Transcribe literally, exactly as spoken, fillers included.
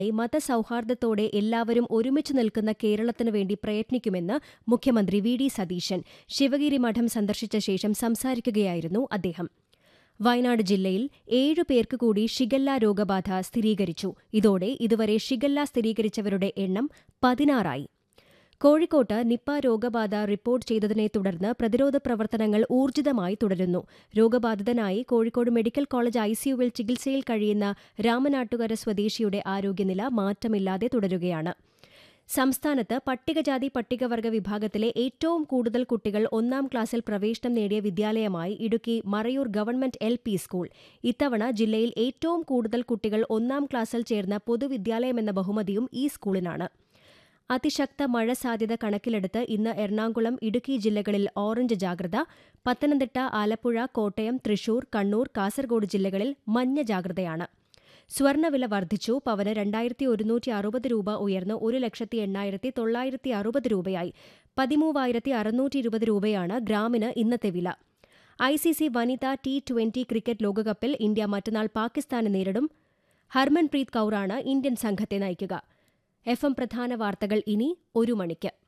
മതസൗഹാർദ്ദത്തോടെ എല്ലാവരും ഒരുമിച്ചു നിൽക്കുന്ന കേരളത്തിനു വേണ്ടി പ്രയത്നിക്കുമെന്ന് മുഖ്യമന്ത്രി വി ഡി സതീശൻ ശിവഗിരി മഠം സന്ദർശിച്ച ശേഷം സംസാരിക്കുകയായിരുന്നു അദ്ദേഹം. വയനാട് ജില്ലയിൽ ഏഴു പേർക്ക് കൂടി ഷിഗല്ല രോഗബാധ സ്ഥിരീകരിച്ചു. ഇതോടെ ഇതുവരെ ഷിഗല്ല സ്ഥിരീകരിച്ചവരുടെ എണ്ണം പതിനാറായി. കോഴിക്കോട്ട് നിപ്പ രോഗബാധ റിപ്പോർട്ട് ചെയ്തതിനെ തുടർന്ന് പ്രതിരോധ പ്രവർത്തനങ്ങൾ ഊർജിതമായി തുടരുന്നു. രോഗബാധിതനായി കോഴിക്കോട് മെഡിക്കൽ കോളേജ് ഐസിയുവിൽ ചികിത്സയിൽ കഴിയുന്ന രാമനാട്ടുകര സ്വദേശിയുടെ ആരോഗ്യനില മാറ്റമില്ലാതെ തുടരുകയാണ്. സംസ്ഥാനത്ത് പട്ടികജാതി പട്ടികവർഗ വിഭാഗത്തിലെ ഏറ്റവും കൂടുതൽ കുട്ടികൾ ഒന്നാം ക്ലാസ്സിൽ പ്രവേശനം നേടിയ വിദ്യാലയമായി Idukki Marayur government L P school. ഇത്തവണ ജില്ലയിൽ ഏറ്റവും കൂടുതൽ കുട്ടികൾ ഒന്നാം ക്ലാസ്സിൽ ചേർന്ന പൊതുവിദ്യാലയമെന്ന ബഹുമതിയും ഈ സ്കൂളിനാണ്. അതിശക്ത മഴ സാധ്യത കണക്കിലെടുത്ത് ഇന്ന് എറണാകുളം, ഇടുക്കി ജില്ലകളിൽ ഓറഞ്ച് ജാഗ്രത. പത്തനംതിട്ട, ആലപ്പുഴ, കോട്ടയം, തൃശൂർ, കണ്ണൂർ, കാസർഗോഡ് ജില്ലകളിൽ മഞ്ഞ ജാഗ്രതയാണ്. സ്വർണ്ണവില വർദ്ധിച്ചു. പവന് രണ്ടായിരത്തി ഒരുന്നൂറ്റി അറുപത് രൂപ ഉയർന്ന് ഒരു ലക്ഷത്തി എണ്ണായിരത്തി തൊള്ളായിരത്തി അറുപത് രൂപയായി. പതിമൂവായിരത്തി അറുന്നൂറ്റി ഇരുപത് രൂപയാണ് ഗ്രാമിന് ഇന്നത്തെ വില. ഐ സി സി വനിതാ ടി ട്വന്റി ക്രിക്കറ്റ് ലോകകപ്പിൽ ഇന്ത്യ മറ്റന്നാൾ പാകിസ്ഥാനെ നേരിടും. ഹർമൻപ്രീത് കൌറാണ് ഇന്ത്യൻ സംഘത്തെ നയിക്കുക. എഫ് എം പ്രധാന വാർത്തകൾ ഇനി ഒരു മണിക്ക്.